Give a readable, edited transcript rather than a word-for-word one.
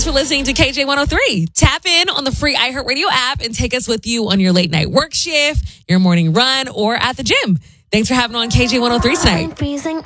for listening to KJ103. Tap in on the free iHeartRadio app and take us with you on your late night work shift, your morning run, or at the gym. Thanks for having on KJ103 tonight.